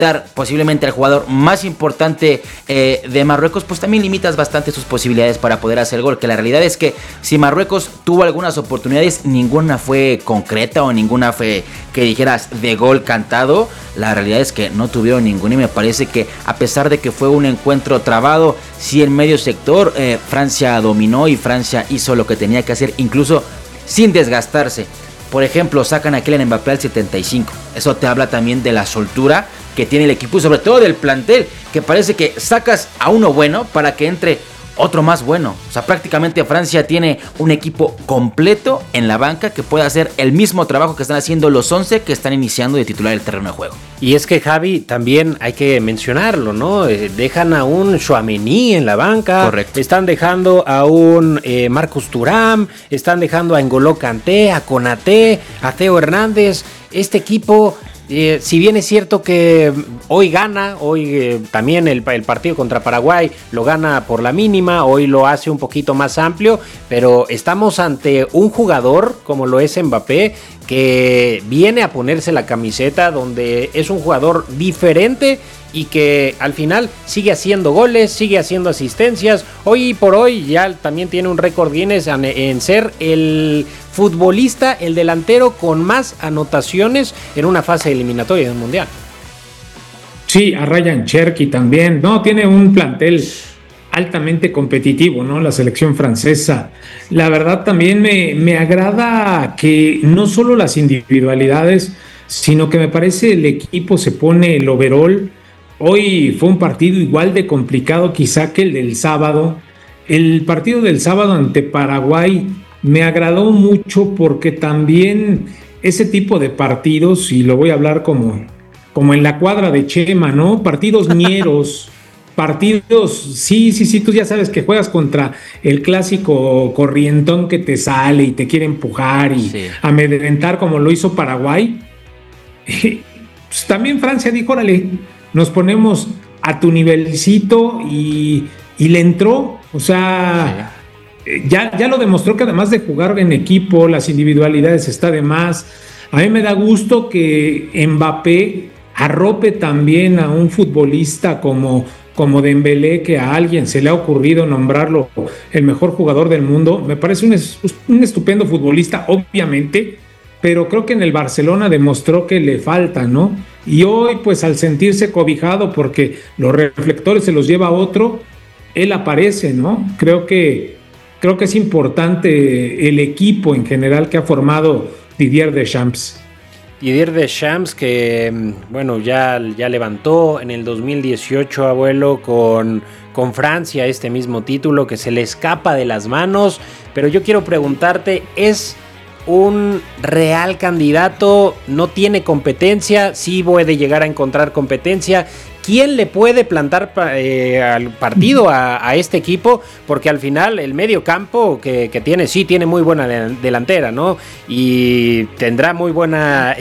posiblemente al jugador más importante de Marruecos, pues también limitas bastante sus posibilidades para poder hacer gol, que la realidad es que si Marruecos tuvo algunas oportunidades, ninguna fue concreta o ninguna fue que dijeras de gol cantado. La realidad es que no tuvieron ninguna, y me parece que a pesar de que fue un encuentro trabado, sí en medio sector Francia dominó y Francia hizo lo que tenía que hacer, incluso sin desgastarse. Por ejemplo, sacan a Kylian Mbappé al 75. Eso te habla también de la soltura que tiene el equipo y sobre todo del plantel, que parece que sacas a uno bueno para que entre otro más bueno. O sea, prácticamente Francia tiene un equipo completo en la banca que puede hacer el mismo trabajo que están haciendo los 11 que están iniciando de titular el terreno de juego. Y es que, Javi, también hay que mencionarlo, ¿no? Dejan a un Tchouaméni en la banca. Correcto. Están dejando a un Marcus Thuram, están dejando a N'Golo Kanté, a Konaté, a Theo Hernández. Este equipo, si bien es cierto que hoy gana, también el partido contra Paraguay lo gana por la mínima, hoy lo hace un poquito más amplio, pero estamos ante un jugador como lo es Mbappé, que viene a ponerse la camiseta, donde es un jugador diferente y que al final sigue haciendo goles, sigue haciendo asistencias. Hoy por hoy ya también tiene un récord Guinness en ser el futbolista, el delantero con más anotaciones en una fase eliminatoria del Mundial. Sí, a Ryan Cherki también. No, tiene un plantel altamente competitivo, ¿no? La selección francesa. La verdad también me agrada que no solo las individualidades, sino que me parece el equipo se pone el overall. Hoy fue un partido igual de complicado quizá que el del sábado. El partido del sábado ante Paraguay me agradó mucho porque también ese tipo de partidos, y lo voy a hablar como en la cuadra de Chema, ¿no? Partidos ñeros, partidos, sí, tú ya sabes que juegas contra el clásico corrientón que te sale y te quiere empujar y amedrentar como lo hizo Paraguay. Pues también Francia dijo, órale, nos ponemos a tu nivelcito y le entró, o sea, ya lo demostró que además de jugar en equipo, las individualidades está de más. A mí me da gusto que Mbappé arrope también a un futbolista como Dembélé, que a alguien se le ha ocurrido nombrarlo el mejor jugador del mundo. Me parece un estupendo futbolista, obviamente, pero creo que en el Barcelona demostró que le falta, ¿no? Y hoy, pues al sentirse cobijado porque los reflectores se los lleva otro, él aparece, ¿no? Creo que es importante el equipo en general que ha formado Didier Deschamps. Didier Deschamps, que bueno, ya levantó en el 2018, abuelo, con Francia este mismo título que se le escapa de las manos. Pero yo quiero preguntarte, ¿es un real candidato? ¿No tiene competencia? ¿Sí puede llegar a encontrar competencia? ¿Quién le puede plantar al partido a este equipo? Porque al final el medio campo que tiene, sí tiene muy buena delantera, ¿no? Y tendrá muy buena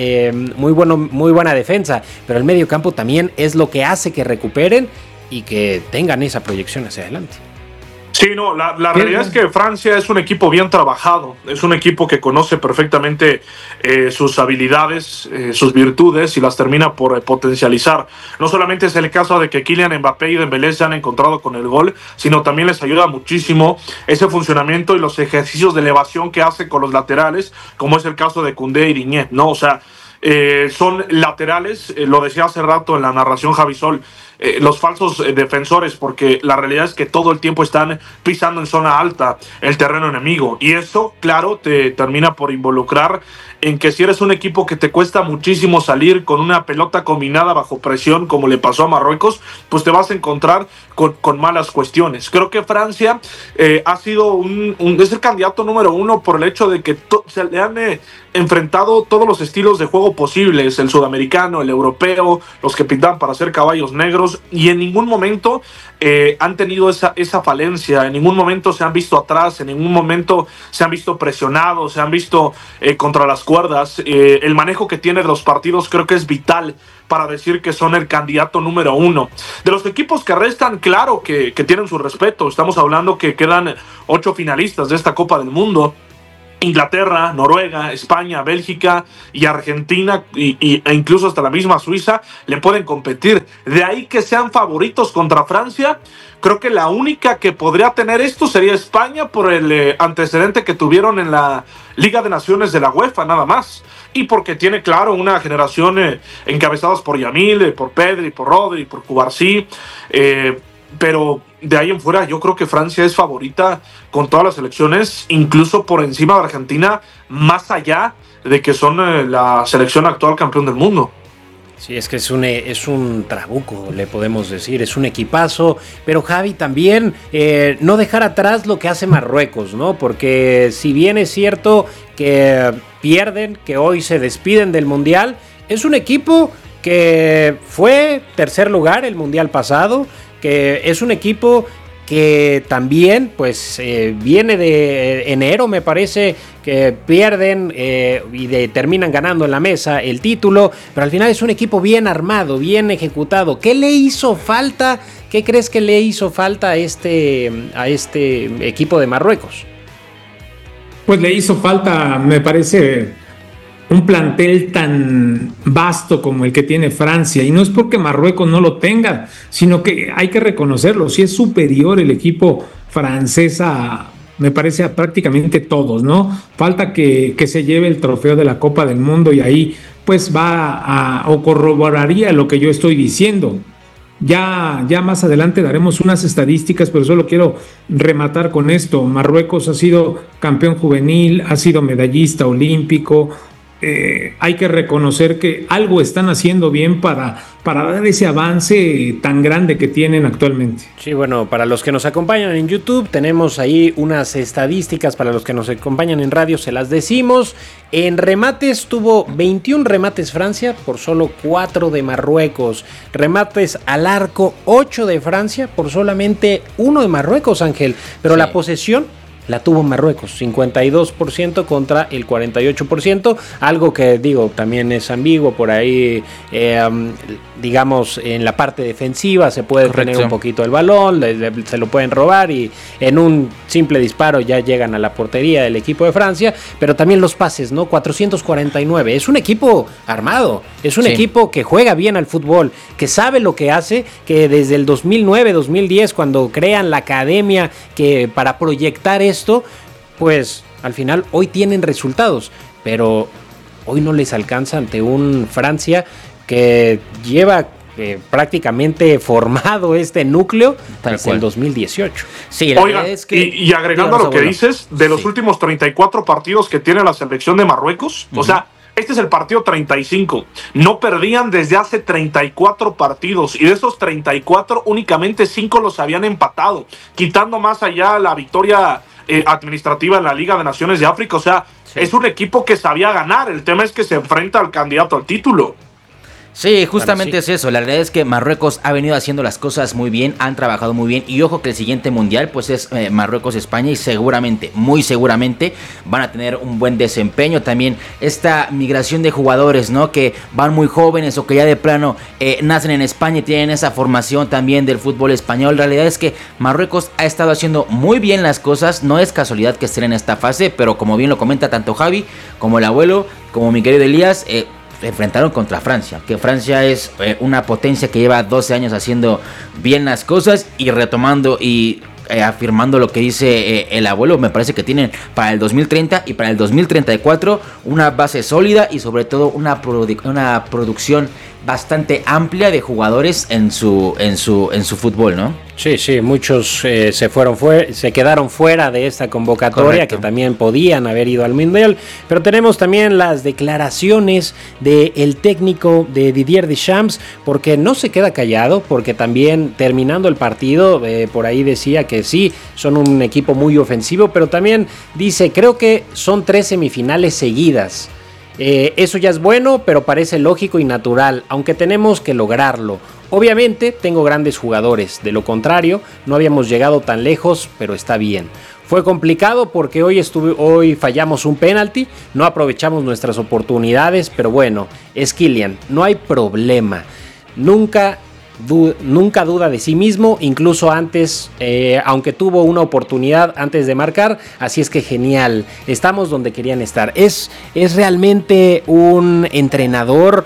defensa, pero el medio campo también es lo que hace que recuperen y que tengan esa proyección hacia adelante. Sí, no, la realidad es que Francia es un equipo bien trabajado, es un equipo que conoce perfectamente sus habilidades, sus virtudes y las termina por potencializar. No solamente es el caso de que Kylian Mbappé y Dembélé se han encontrado con el gol, sino también les ayuda muchísimo ese funcionamiento y los ejercicios de elevación que hace con los laterales, como es el caso de Koundé y Digne, ¿no? O sea, son laterales, lo decía hace rato en la narración Javisol, los falsos defensores, porque la realidad es que todo el tiempo están pisando en zona alta el terreno enemigo, y eso, claro, te termina por involucrar en que si eres un equipo que te cuesta muchísimo salir con una pelota combinada bajo presión, como le pasó a Marruecos, pues te vas a encontrar con malas cuestiones. Creo que Francia ha sido es el candidato número uno por el hecho de que se le han enfrentado todos los estilos de juego posibles, el sudamericano, el europeo, los que pintan para ser caballos negros, y en ningún momento han tenido esa falencia, en ningún momento se han visto atrás, en ningún momento se han visto presionados, se han visto contra las cuerdas. El manejo que tiene de los partidos creo que es vital para decir que son el candidato número uno. De los equipos que restan, claro que tienen su respeto. Estamos hablando que quedan 8 finalistas de esta Copa del Mundo. Inglaterra, Noruega, España, Bélgica y Argentina e incluso hasta la misma Suiza le pueden competir. De ahí que sean favoritos contra Francia. Creo que la única que podría tener esto sería España por el antecedente que tuvieron en la Liga de Naciones de la UEFA, nada más. Y porque tiene, claro, una generación encabezadas por Yamil, por Pedri, por Rodri, por Cubarsí. Pero de ahí en fuera yo creo que Francia es favorita con todas las selecciones, incluso por encima de Argentina, más allá de que son la selección actual campeón del mundo. Sí, es que es un trabuco, le podemos decir, es un equipazo, pero Javi también no dejar atrás lo que hace Marruecos, ¿no? Porque si bien es cierto que pierden, que hoy se despiden del Mundial, es un equipo que fue tercer lugar el Mundial pasado, que es un equipo que también pues viene de enero, me parece que pierden y terminan ganando en la mesa el título, pero al final es un equipo bien armado, bien ejecutado. ¿Qué le hizo falta? ¿Qué crees que le hizo falta a este equipo de Marruecos? Pues le hizo falta, me parece, un plantel tan vasto como el que tiene Francia, y no es porque Marruecos no lo tenga, sino que hay que reconocerlo, si es superior el equipo francés me parece a prácticamente todos, ¿no? Falta que se lleve el trofeo de la Copa del Mundo y ahí pues o corroboraría lo que yo estoy diciendo. Ya más adelante daremos unas estadísticas, pero solo quiero rematar con esto. Marruecos ha sido campeón juvenil, ha sido medallista olímpico. Hay que reconocer que algo están haciendo bien para dar ese avance tan grande que tienen actualmente. Sí, bueno, para los que nos acompañan en YouTube tenemos ahí unas estadísticas, para los que nos acompañan en radio se las decimos. En remates tuvo 21 remates Francia por solo 4 de Marruecos. Remates al arco 8 de Francia por solamente 1 de Marruecos, Ángel. Pero sí, la posesión la tuvo Marruecos, 52% contra el 48%, algo que digo también es ambiguo por ahí, digamos en la parte defensiva se puede tener un poquito el balón, se lo pueden robar y en un simple disparo ya llegan a la portería del equipo de Francia, pero también los pases, ¿no? 449, es un equipo armado, es un equipo que juega bien al fútbol, que sabe lo que hace, que desde el 2009, 2010, cuando crean la academia que para proyectar esto, pues al final hoy tienen resultados, pero hoy no les alcanza ante un Francia que lleva prácticamente formado este núcleo desde el 2018. Sí, la verdad es que, y agregando a lo que dices, de los últimos 34 partidos que tiene la selección de Marruecos, o sea, este es el partido 35. No perdían desde hace 34 partidos. Y de esos 34, únicamente 5 los habían empatado. Quitando más allá la victoria administrativa en la Liga de Naciones de África. O sea, es un equipo que sabía ganar. El tema es que se enfrenta al candidato al título. Sí, justamente es eso. La realidad es que Marruecos ha venido haciendo las cosas muy bien, han trabajado muy bien y ojo que el siguiente mundial pues es Marruecos-España y seguramente, muy seguramente van a tener un buen desempeño. También esta migración de jugadores, ¿no? Que van muy jóvenes o que ya de plano nacen en España y tienen esa formación también del fútbol español. La realidad es que Marruecos ha estado haciendo muy bien las cosas. No es casualidad que estén en esta fase, pero como bien lo comenta tanto Javi como el abuelo, como mi querido Elías, se enfrentaron contra Francia, que Francia es una potencia que lleva 12 años haciendo bien las cosas y retomando y afirmando lo que dice el abuelo. Me parece que tienen para el 2030 y para el 2034 una base sólida y sobre todo una producción bastante amplia de jugadores en su fútbol, ¿no? Sí, muchos se quedaron fuera de esta convocatoria. Correcto. Que también podían haber ido al Mundial, pero tenemos también las declaraciones del técnico de Didier Deschamps, porque no se queda callado, porque también terminando el partido, por ahí decía que sí, son un equipo muy ofensivo, pero también dice, creo que son 3 semifinales seguidas. Eso ya es bueno, pero parece lógico y natural, aunque tenemos que lograrlo. Obviamente tengo grandes jugadores, de lo contrario no habíamos llegado tan lejos, pero está bien. Fue complicado porque hoy fallamos un penalti, no aprovechamos nuestras oportunidades, pero bueno, es Kylian, no hay problema. Nunca nunca duda de sí mismo, incluso antes, aunque tuvo una oportunidad antes de marcar, así es que genial, estamos donde querían estar. Es realmente un entrenador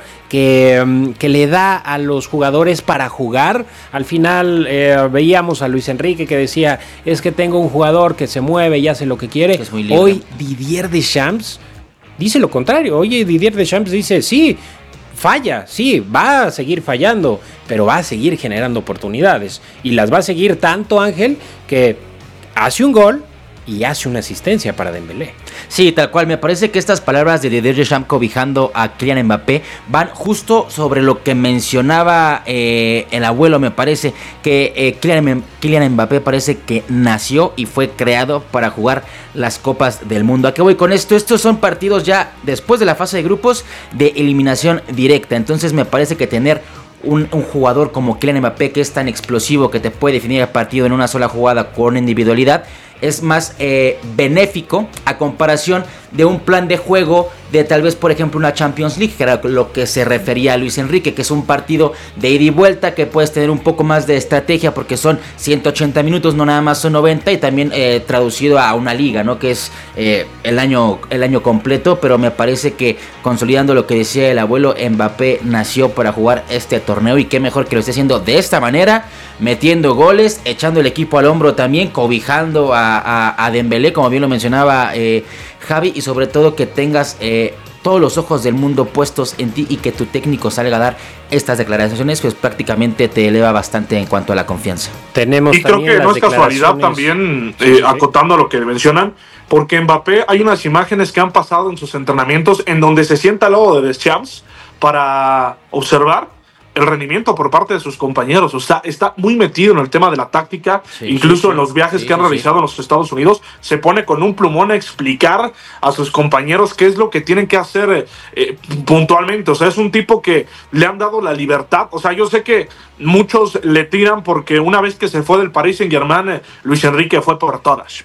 que le da a los jugadores para jugar. Al final veíamos a Luis Enrique que decía, es que tengo un jugador que se mueve y hace lo que quiere. Hoy Didier Deschamps dice lo contrario. Oye, Didier Deschamps dice, sí, falla, sí, va a seguir fallando, pero va a seguir generando oportunidades. Y las va a seguir tanto, Ángel, que hace un gol y hace una asistencia para Dembélé. Sí, tal cual, me parece que estas palabras de Didier Deschamps cobijando a Kylian Mbappé van justo sobre lo que mencionaba el abuelo. Me parece que Kylian Mbappé parece que nació y fue creado para jugar las copas del mundo. ¿A qué voy con esto? Estos son partidos ya después de la fase de grupos de eliminación directa, entonces me parece que tener un jugador como Kylian Mbappé, que es tan explosivo, que te puede definir el partido en una sola jugada con individualidad, es más benéfico a comparación de un plan de juego de tal vez, por ejemplo, una Champions League, que era lo que se refería a Luis Enrique, que es un partido de ida y vuelta, que puedes tener un poco más de estrategia porque son 180 minutos, no nada más son 90, y también traducido a una liga, ¿no? Que es el año completo. Pero me parece que, consolidando lo que decía el abuelo, Mbappé nació para jugar este torneo, y qué mejor que lo esté haciendo de esta manera, metiendo goles, echando el equipo al hombro también, cobijando a Dembélé, como bien lo mencionaba Javi, y sobre todo que tengas todos los ojos del mundo puestos en ti y que tu técnico salga a dar estas declaraciones, pues prácticamente te eleva bastante en cuanto a la confianza. Y creo que no es casualidad también, acotando a lo que mencionan, porque Mbappé, hay unas imágenes que han pasado en sus entrenamientos en donde se sienta al lado de Deschamps para observar el rendimiento por parte de sus compañeros. O sea, está muy metido en el tema de la táctica. Incluso en los viajes que han realizado en los Estados Unidos, se pone con un plumón a explicar a sus compañeros qué es lo que tienen que hacer puntualmente. O sea, es un tipo que le han dado la libertad. O sea, yo sé que muchos le tiran porque una vez que se fue del Paris Saint-Germain, Luis Enrique fue por todas,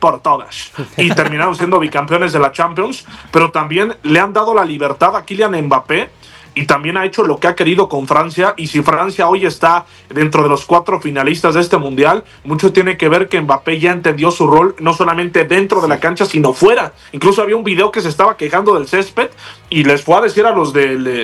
y terminaron siendo bicampeones de la Champions, pero también le han dado la libertad a Kylian Mbappé, y también ha hecho lo que ha querido con Francia. Y si Francia hoy está dentro de los 4 finalistas de este mundial, mucho tiene que ver que Mbappé ya entendió su rol, no solamente dentro de la cancha, sino fuera. Incluso había un video que se estaba quejando del césped y les fue a decir a los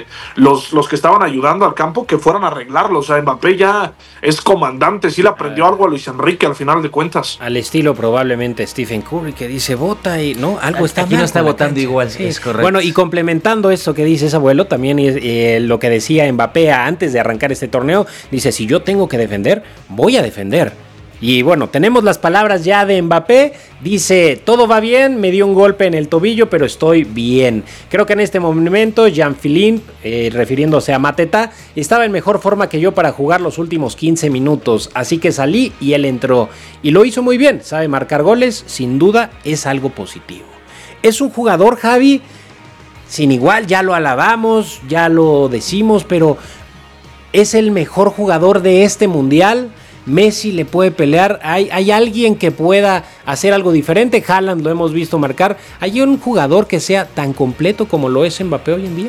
los que estaban ayudando al campo que fueran a arreglarlo. O sea, Mbappé ya es comandante, sí le aprendió algo a Luis Enrique al final de cuentas. Al estilo probablemente Stephen Curry, que dice vota y no, algo está mal. Aquí no está votando igual, sí. Es correcto. Bueno, y complementando eso que dices, abuelo, también lo que decía Mbappé antes de arrancar este torneo, dice, si yo tengo que defender, voy a defender. Y bueno, tenemos las palabras ya de Mbappé, dice, todo va bien, me dio un golpe en el tobillo, pero estoy bien. Creo que en este momento Jean-Philippe, refiriéndose a Mateta, estaba en mejor forma que yo para jugar los últimos 15 minutos, así que salí y él entró. Y lo hizo muy bien, sabe marcar goles, sin duda es algo positivo. Es un jugador, Javi, sin igual, ya lo alabamos, ya lo decimos, pero es el mejor jugador de este mundial. Messi le puede pelear. ¿Hay alguien que pueda hacer algo diferente? Haaland lo hemos visto marcar. ¿Hay un jugador que sea tan completo como lo es Mbappé hoy en día?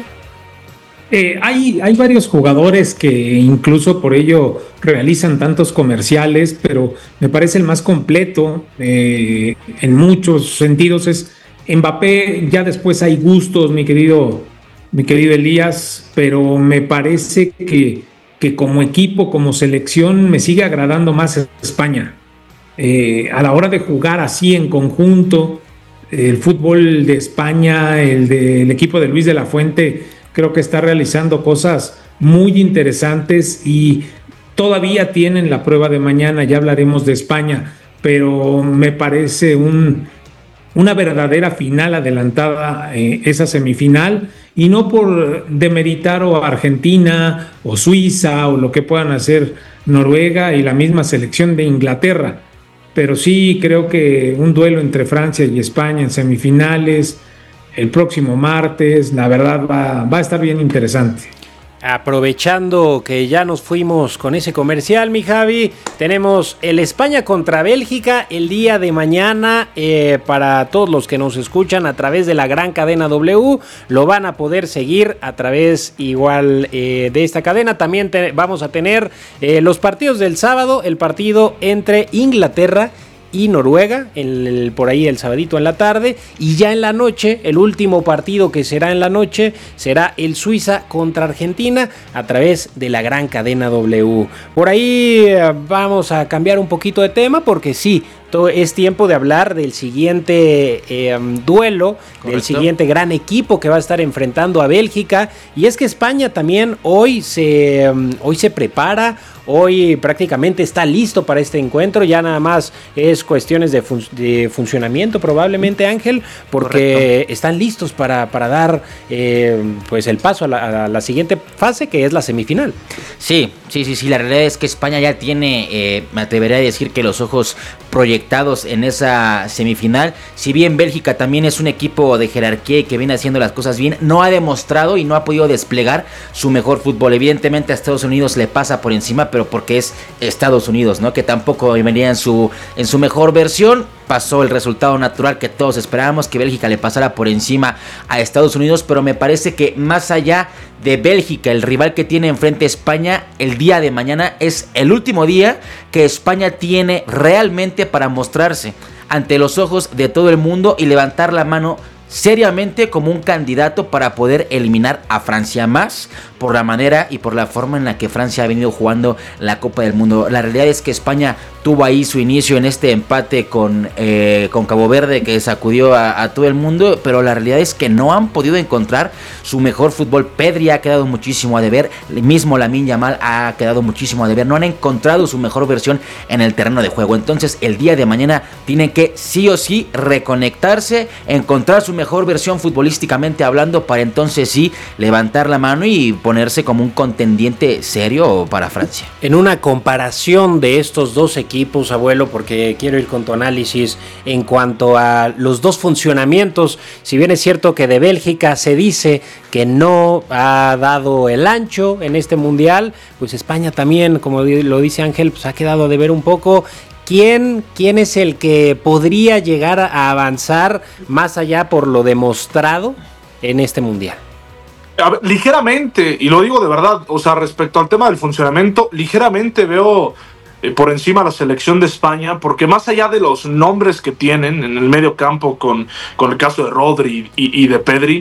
Hay varios jugadores que incluso por ello realizan tantos comerciales, pero me parece el más completo en muchos sentidos es Mbappé. Ya después hay gustos, mi querido Elías, pero me parece que como equipo, como selección, me sigue agradando más España. A la hora de jugar así en conjunto, el fútbol de España, el del equipo de Luis de la Fuente, creo que está realizando cosas muy interesantes y todavía tienen la prueba de mañana. Ya hablaremos de España, pero me parece una verdadera final adelantada, esa semifinal, y no por demeritar o Argentina o Suiza o lo que puedan hacer Noruega y la misma selección de Inglaterra, pero sí creo que un duelo entre Francia y España en semifinales el próximo martes, la verdad va a estar bien interesante. Aprovechando que ya nos fuimos con ese comercial, mi Javi, tenemos el España contra Bélgica el día de mañana. Para todos los que nos escuchan a través de la gran cadena W, lo van a poder seguir a través igual de esta cadena. También vamos a tener los partidos del sábado, el partido entre Inglaterra y Noruega, por ahí el sabadito en la tarde, y ya en la noche, el último partido que será en la noche, será el Suiza contra Argentina a través de la gran cadena W. Por ahí vamos a cambiar un poquito de tema porque sí, es tiempo de hablar del siguiente duelo, correcto, del siguiente gran equipo que va a estar enfrentando a Bélgica. Y es que España también hoy se prepara, hoy prácticamente está listo para este encuentro. Ya nada más es cuestiones de funcionamiento probablemente, Ángel, porque correcto, están listos para dar pues el paso a la siguiente fase, que es la semifinal. Sí, la realidad es que España ya tiene, me atrevería a decir que los ojos proyectados en esa semifinal. Si bien Bélgica también es un equipo de jerarquía y que viene haciendo las cosas bien, no ha demostrado y no ha podido desplegar su mejor fútbol. Evidentemente a Estados Unidos le pasa por encima, pero porque es Estados Unidos, ¿no? Que tampoco venía en su mejor versión. Pasó el resultado natural que todos esperábamos, que Bélgica le pasara por encima a Estados Unidos, pero me parece que más allá de Bélgica, el rival que tiene enfrente España el día de mañana es el último día que España tiene realmente para mostrarse ante los ojos de todo el mundo y levantar la mano seriamente como un candidato para poder eliminar a Francia, más por la manera y por la forma en la que Francia ha venido jugando la Copa del Mundo. La realidad es que España tuvo ahí su inicio en este empate con Cabo Verde que sacudió a todo el mundo, pero la realidad es que no han podido encontrar su mejor fútbol. Pedri ha quedado muchísimo a deber, el mismo Lamine Yamal ha quedado muchísimo a deber, no han encontrado su mejor versión en el terreno de juego. Entonces el día de mañana tienen que sí o sí reconectarse, encontrar su mejor versión futbolísticamente hablando, para entonces sí levantar la mano y ponerse como un contendiente serio para Francia. En una comparación de estos dos equipos, abuelo, porque quiero ir con tu análisis en cuanto a los dos funcionamientos, si bien es cierto que de Bélgica se dice que no ha dado el ancho en este mundial, pues España también, como lo dice Ángel, pues ha quedado de ver un poco. ¿Quién es el que podría llegar a avanzar más allá por lo demostrado en este mundial? A ver, ligeramente, y lo digo de verdad, o sea, respecto al tema del funcionamiento, ligeramente veo por encima la selección de España, porque más allá de los nombres que tienen en el medio campo con el caso de Rodri y de Pedri,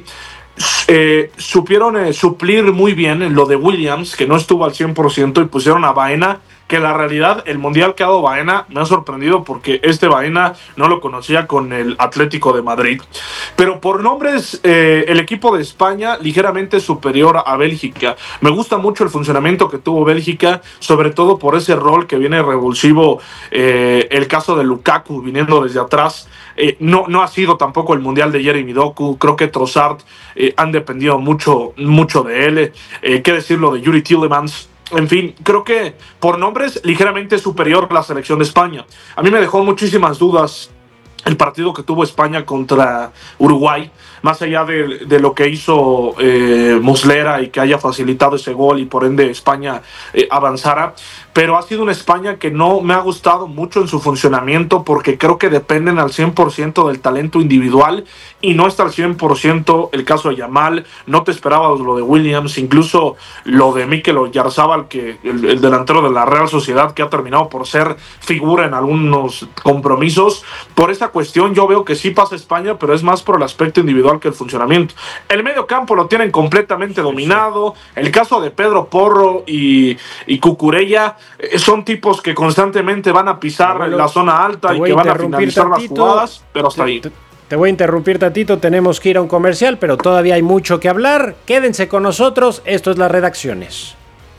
supieron suplir muy bien lo de Williams, que no estuvo al 100%, y pusieron a Baena, que la realidad, el mundial que ha dado Baena me ha sorprendido porque Baena no lo conocía con el Atlético de Madrid. Pero por nombres, el equipo de España ligeramente superior a Bélgica. Me gusta mucho el funcionamiento que tuvo Bélgica, sobre todo por ese rol que viene revulsivo, el caso de Lukaku viniendo desde atrás. No ha sido tampoco el mundial de Jeremy Doku. Creo que Trossard han dependido mucho de él. ¿Qué decirlo de Yuri Tielemans? En fin, creo que por nombres ligeramente superior la selección de España. A mí me dejó muchísimas dudas el partido que tuvo España contra Uruguay, más allá de lo que hizo Muslera y que haya facilitado ese gol y por ende España avanzara. Pero ha sido una España que no me ha gustado mucho en su funcionamiento, porque creo que dependen al 100% del talento individual y no está al 100% el caso de Yamal. No te esperabas lo de Williams, incluso lo de Mikel Oyarzabal, que el delantero de la Real Sociedad, que ha terminado por ser figura en algunos compromisos. Por esa cuestión yo veo que sí pasa España, pero es más por el aspecto individual que el funcionamiento. El medio campo lo tienen completamente dominado. El caso de Pedro Porro y Cucurella son tipos que constantemente van a pisar la zona alta y que van a finalizar las jugadas, pero hasta ahí. Te voy a interrumpir tantito, tenemos que ir a un comercial, pero todavía hay mucho que hablar. Quédense con nosotros, esto es Las Redacciones.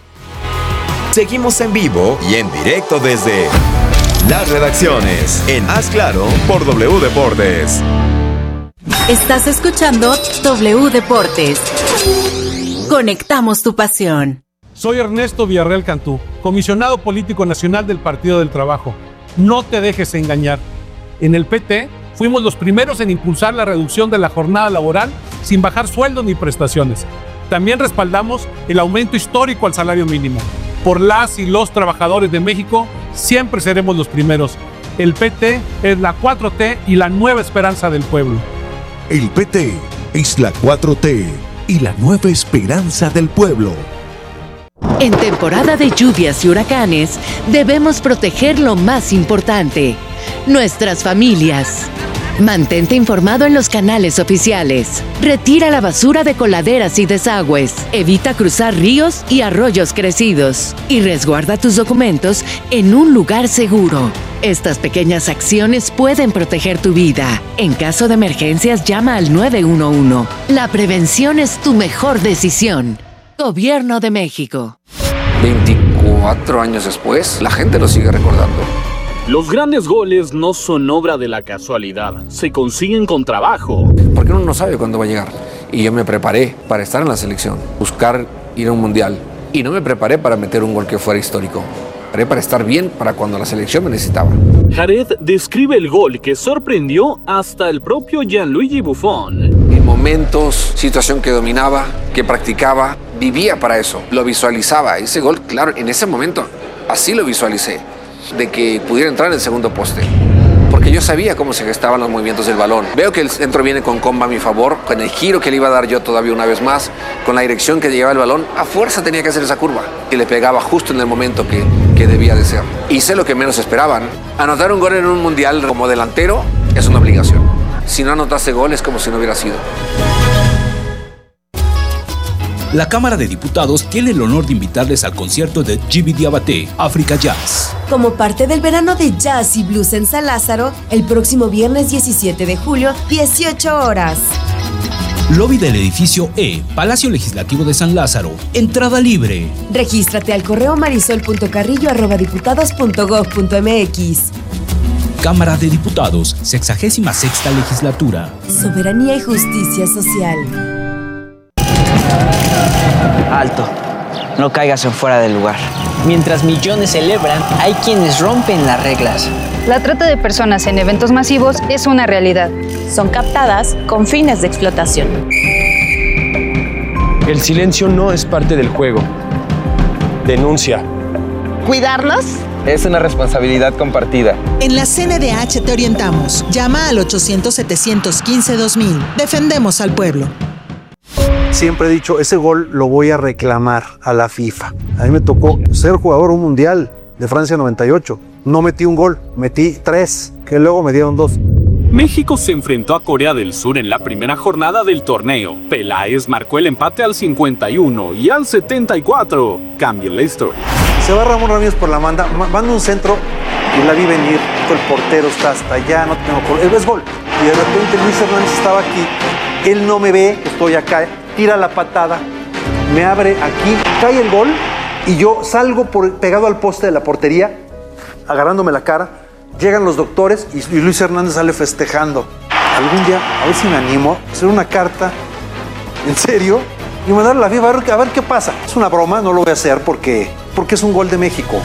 Seguimos en vivo y en directo desde Las Redacciones en Haz Claro por W Deportes. Estás escuchando W Deportes. Conectamos tu pasión. Soy Ernesto Villarreal Cantú, comisionado político nacional del Partido del Trabajo. No te dejes engañar. En el PT fuimos los primeros en impulsar la reducción de la jornada laboral sin bajar sueldos ni prestaciones. También respaldamos el aumento histórico al salario mínimo. Por las y los trabajadores de México, siempre seremos los primeros. El PT es la 4T y la nueva esperanza del pueblo. El PT es la 4T y la nueva esperanza del pueblo. En temporada de lluvias y huracanes, debemos proteger lo más importante, nuestras familias. Mantente informado en los canales oficiales. Retira la basura de coladeras y desagües. Evita cruzar ríos y arroyos crecidos. Y resguarda tus documentos en un lugar seguro. Estas pequeñas acciones pueden proteger tu vida. En caso de emergencias, llama al 911. La prevención es tu mejor decisión. Gobierno de México. 24 años después, la gente lo sigue recordando. Los grandes goles no son obra de la casualidad, se consiguen con trabajo. Porque uno no sabe cuándo va a llegar. Y yo me preparé para estar en la selección, buscar ir a un mundial. Y no me preparé para meter un gol que fuera histórico. Me preparé para estar bien para cuando la selección me necesitaba. Jared describe el gol que sorprendió hasta el propio Gianluigi Buffon. En momentos, situación que dominaba, que practicaba, vivía para eso. Lo visualizaba. Ese gol, claro, en ese momento, así lo visualicé. De que pudiera entrar en el segundo poste. Porque yo sabía cómo se gestaban los movimientos del balón. Veo que el centro viene con comba a mi favor, con el giro que le iba a dar yo todavía una vez más, con la dirección que llevaba el balón, a fuerza tenía que hacer esa curva. Y le pegaba justo en el momento que debía de ser. Hice lo que menos esperaban. Anotar un gol en un mundial como delantero es una obligación. Si no anotaste gol es como si no hubiera sido. La Cámara de Diputados tiene el honor de invitarles al concierto de Djiby Diabaté, Africa Jazz. Como parte del verano de jazz y blues en San Lázaro, el próximo viernes 17 de julio, 18 horas. Lobby del edificio E, Palacio Legislativo de San Lázaro. Entrada libre. Regístrate al correo marisol.carrillo@diputados.gov.mx. Cámara de Diputados, 66ª Legislatura. Soberanía y justicia social. Alto, no caigas en fuera del lugar. Mientras millones celebran, hay quienes rompen las reglas. La trata de personas en eventos masivos es una realidad. Son captadas con fines de explotación. El silencio no es parte del juego. Denuncia. ¿Cuidarnos? Es una responsabilidad compartida. En la CNDH te orientamos. Llama al 800-715-2000. Defendemos al pueblo. Siempre he dicho, ese gol lo voy a reclamar a la FIFA. A mí me tocó ser jugador un mundial de Francia 98. No metí un gol, metí 3, que luego me dieron 2. México se enfrentó a Corea del Sur en la primera jornada del torneo. Peláez marcó el empate al 51 y al 74. Cambia la historia. Se va Ramón Ramírez por la manda un centro y la vi venir. El portero está hasta allá, no tengo por... Es gol. Y de repente Luis Hernández estaba aquí. Él no me ve, estoy acá. Tira la patada, me abre aquí, cae el gol y yo salgo pegado al poste de la portería, agarrándome la cara. Llegan los doctores y Luis Hernández sale festejando. Algún día, a ver si me animo, a hacer una carta, en serio, y mandarle a la FIFA a ver qué pasa. Es una broma, no lo voy a hacer porque es un gol de México.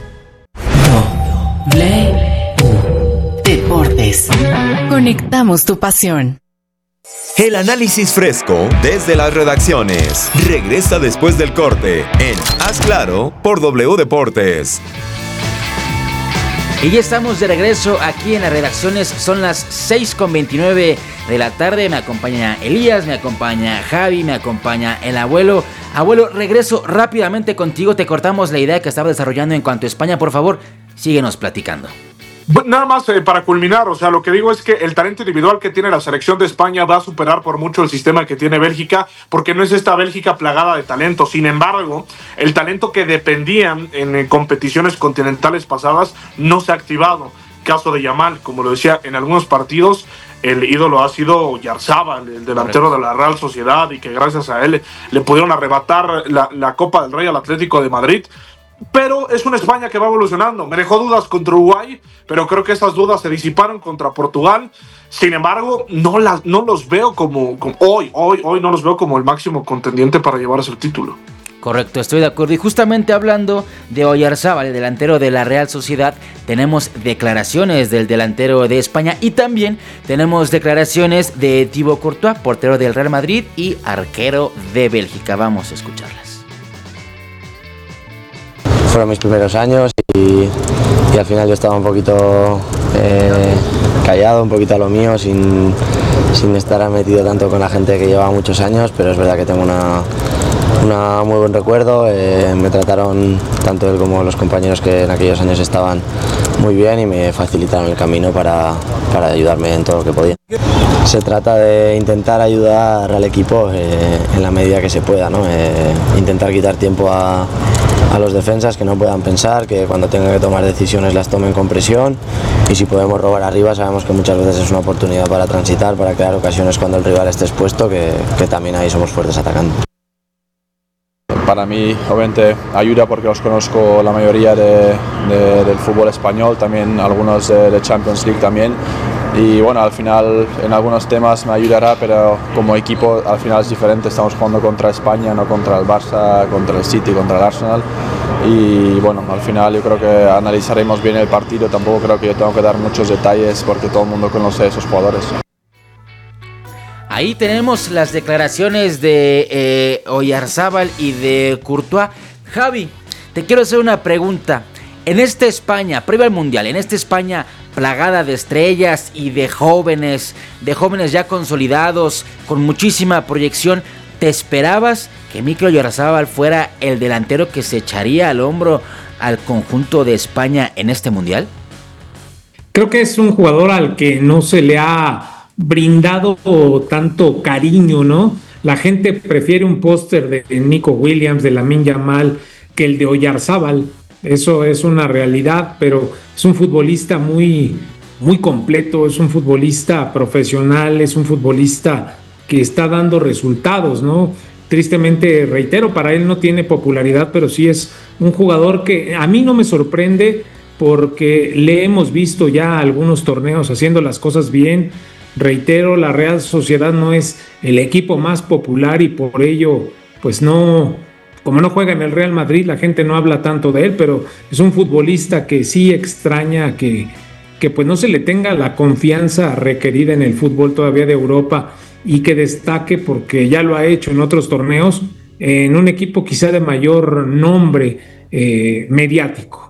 Deportes. Conectamos tu pasión. El análisis fresco desde las redacciones regresa después del corte en Haz Claro por W Deportes. Y ya estamos de regreso aquí en las redacciones. Son las 6:29 de la tarde. Me acompaña Elías, me acompaña Javi, me acompaña el abuelo. Abuelo, regreso rápidamente contigo. Te cortamos la idea que estaba desarrollando en cuanto a España. Por favor, síguenos platicando. Nada más para culminar, o sea, lo que digo es que el talento individual que tiene la selección de España va a superar por mucho el sistema que tiene Bélgica, porque no es esta Bélgica plagada de talento. Sin embargo, el talento que dependían en competiciones continentales pasadas no se ha activado. Caso de Yamal, como lo decía, en algunos partidos el ídolo ha sido Oyarzabal, el delantero de la Real Sociedad, y que gracias a él le pudieron arrebatar la Copa del Rey al Atlético de Madrid. Pero es una España que va evolucionando. Me dejó dudas contra Uruguay, pero creo que esas dudas se disiparon contra Portugal. Sin embargo, no los veo como hoy no los veo como el máximo contendiente para llevarse el título. Correcto, estoy de acuerdo. Y justamente hablando de Oyarzábal, el delantero de la Real Sociedad, tenemos declaraciones del delantero de España y también tenemos declaraciones de Thibaut Courtois, portero del Real Madrid y arquero de Bélgica. Vamos a escucharlas. Fueron mis primeros años y al final yo estaba un poquito callado, un poquito a lo mío, sin estar metido tanto con la gente que lleva muchos años, pero es verdad que tengo un muy buen recuerdo. Me trataron tanto él como los compañeros que en aquellos años estaban muy bien y me facilitaron el camino para ayudarme en todo lo que podía. Se trata de intentar ayudar al equipo en la medida que se pueda, ¿no? Intentar quitar tiempo a los defensas, que no puedan pensar, que cuando tengan que tomar decisiones las tomen con presión, y si podemos robar arriba sabemos que muchas veces es una oportunidad para transitar, para crear ocasiones cuando el rival esté expuesto, que también ahí somos fuertes atacando. Para mí, obviamente, ayuda porque los conozco la mayoría del fútbol español, también algunos de Champions League también. Y bueno, al final en algunos temas me ayudará, pero como equipo al final es diferente. Estamos jugando contra España, no contra el Barça, contra el City, contra el Arsenal. Y bueno, al final yo creo que analizaremos bien el partido. Tampoco creo que yo tengo que dar muchos detalles porque todo el mundo conoce a esos jugadores. Ahí tenemos las declaraciones de Oyarzábal y de Courtois. Javi, te quiero hacer una pregunta. En esta España, previo al Mundial, en esta España plagada de estrellas y de jóvenes ya consolidados, con muchísima proyección, ¿te esperabas que Mikel Oyarzábal fuera el delantero que se echaría al hombro al conjunto de España en este Mundial? Creo que es un jugador al que no se le ha brindado tanto cariño, ¿no? La gente prefiere un póster de Nico Williams, de Lamine Yamal, que el de Oyarzábal. Eso es una realidad, pero es un futbolista muy, muy completo, es un futbolista profesional, es un futbolista que está dando resultados, ¿no? Tristemente, reitero, para él no tiene popularidad, pero sí es un jugador que a mí no me sorprende porque le hemos visto ya algunos torneos haciendo las cosas bien. Reitero, la Real Sociedad no es el equipo más popular y por ello, pues no, como no juega en el Real Madrid, la gente no habla tanto de él, pero es un futbolista que sí extraña que pues no se le tenga la confianza requerida en el fútbol todavía de Europa y que destaque porque ya lo ha hecho en otros torneos en un equipo quizá de mayor nombre mediático.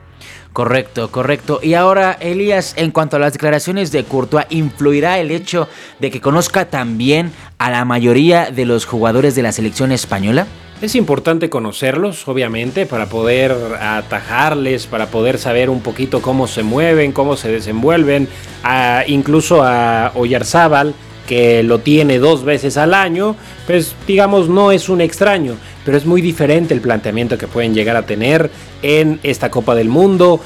Correcto. Y ahora, Elías, en cuanto a las declaraciones de Courtois, ¿influirá el hecho de que conozca también a la mayoría de los jugadores de la selección española? Es importante conocerlos, obviamente, para poder atajarles, para poder saber un poquito cómo se mueven, cómo se desenvuelven. Incluso a Oyarzábal, que lo tiene 2 veces al año, pues digamos no es un extraño, pero es muy diferente el planteamiento que pueden llegar a tener en esta Copa del Mundo,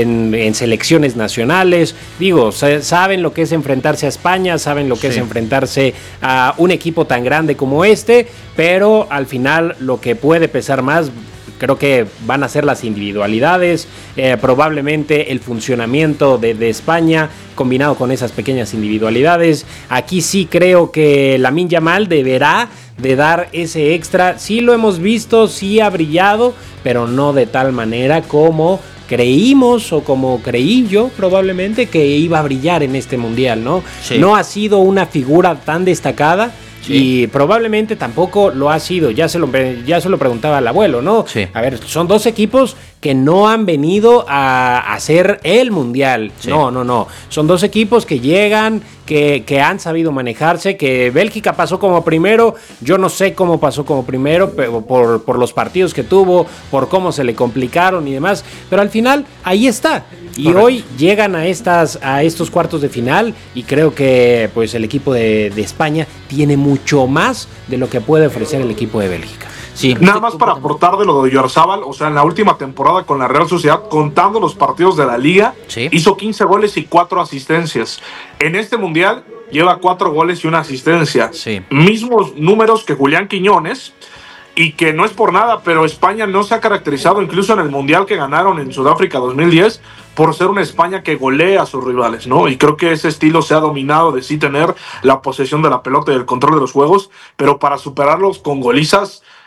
en selecciones nacionales. Digo, saben lo que es enfrentarse a España, saben lo que es enfrentarse a un equipo tan grande como este, pero al final lo que puede pesar más creo que van a ser las individualidades, probablemente el funcionamiento de España combinado con esas pequeñas individualidades. Aquí sí creo que Lamine Yamal deberá de dar ese extra. Sí lo hemos visto, sí ha brillado, pero no de tal manera como creímos o como creí yo probablemente que iba a brillar en este mundial, ¿no? Sí. No ha sido una figura tan destacada. Sí. Y probablemente tampoco lo ha sido, ya se lo preguntaba el abuelo, ¿no? Sí. A ver, son 2 equipos que no han venido a hacer el mundial. Sí. No. Son 2 equipos que llegan, que han sabido manejarse, que Bélgica pasó como primero. Yo no sé cómo pasó como primero, pero por los partidos que tuvo, por cómo se le complicaron y demás. Pero al final, ahí está. Y correcto, hoy llegan a estos cuartos de final y creo que pues el equipo de España tiene mucho más de lo que puede ofrecer el equipo de Bélgica. Sí. Nada más para aportar de lo de Oyarzábal, o sea, en la última temporada con la Real Sociedad, contando los partidos de la Liga, hizo 15 goles y 4 asistencias. En este Mundial lleva 4 goles y 1 asistencia. Sí. Mismos números que Julián Quiñones, y que no es por nada, pero España no se ha caracterizado, incluso en el Mundial que ganaron en Sudáfrica 2010, por ser una España que golea a sus rivales, ¿no? Y creo que ese estilo se ha dominado de sí tener la posesión de la pelota y el control de los juegos, pero para superarlos con golizas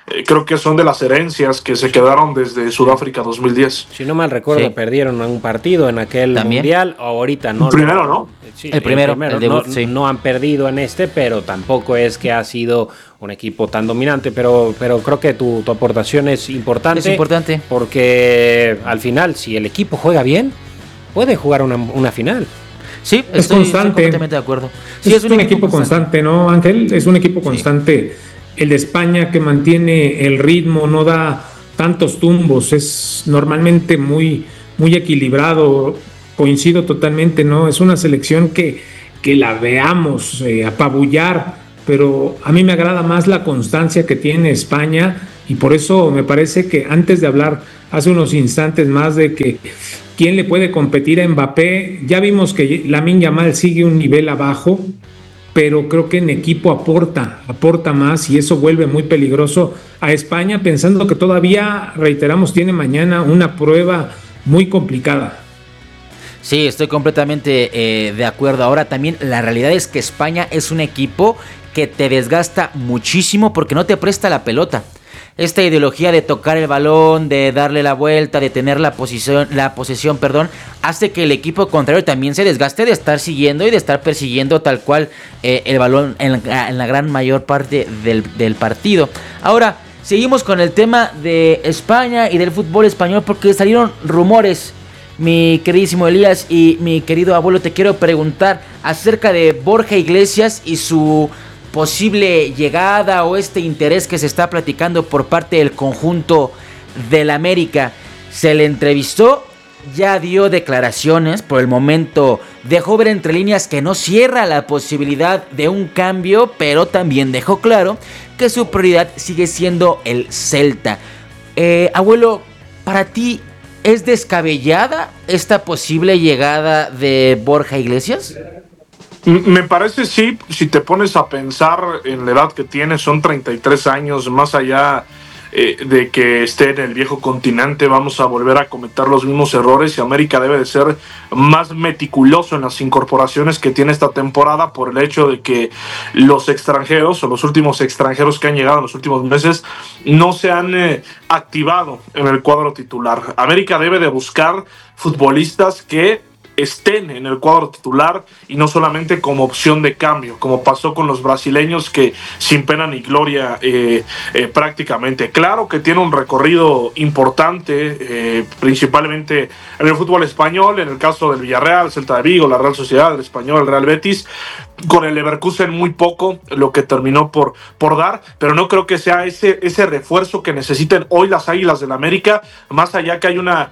creo que son de las herencias que se quedaron desde Sudáfrica 2010. Si no mal recuerdo, perdieron un partido en aquel mundial. Ahorita no. El primero, ¿no? Sí, el primero. El debut, no han perdido en pero tampoco es que ha sido un equipo tan dominante. Pero creo que tu aportación es importante. Es importante. Porque al final, si el equipo juega bien, puede jugar una final. Sí, estoy completamente de acuerdo. Sí, es un equipo constante, ¿no, Ángel? Es un equipo constante. El de España, que mantiene el ritmo, no da tantos tumbos, es normalmente muy equilibrado. Coincido totalmente, ¿no? Es una selección que la veamos apabullar, pero a mí me agrada más la constancia que tiene España, y por eso me parece que antes de hablar hace unos instantes más de que quién le puede competir a Mbappé, ya vimos que Lamine Yamal sigue un nivel abajo, pero creo que en equipo aporta más, y eso vuelve muy peligroso a España, pensando que todavía, reiteramos, tiene mañana una prueba muy complicada. Sí, estoy completamente de acuerdo. Ahora también la realidad es que España es un equipo que te desgasta muchísimo porque no te presta la pelota. Esta ideología de tocar el balón, de darle la vuelta, de tener la posesión, hace que el equipo contrario también se desgaste de estar siguiendo y de estar persiguiendo tal cual el balón en la gran mayor parte del partido. Ahora, seguimos con el tema de España y del fútbol español porque salieron rumores. Mi queridísimo Elías y mi querido abuelo, te quiero preguntar acerca de Borja Iglesias y su posible llegada o este interés que se está platicando por parte del conjunto del América. Se le entrevistó, ya dio declaraciones, por el momento dejó ver entre líneas que no cierra la posibilidad de un cambio, pero también dejó claro que su prioridad sigue siendo el Celta. Abuelo, para ti, ¿es descabellada esta posible llegada de Borja Iglesias? Me parece sí, si te pones a pensar en la edad que tiene, son 33 años, más allá de que esté en el viejo continente, vamos a volver a cometer los mismos errores, y América debe de ser más meticuloso en las incorporaciones que tiene esta temporada, por el hecho de que los extranjeros, o los últimos extranjeros que han llegado en los últimos meses, no se han activado en el cuadro titular. América debe de buscar futbolistas que estén en el cuadro titular y no solamente como opción de cambio, como pasó con los brasileños, que sin pena ni gloria prácticamente. Claro que tiene un recorrido importante, principalmente en el fútbol español, en el caso del Villarreal, Celta de Vigo, la Real Sociedad, el Español, el Real Betis, con el Leverkusen muy poco lo que terminó por dar, pero no creo que sea ese refuerzo que necesiten hoy las Águilas del América, más allá que hay una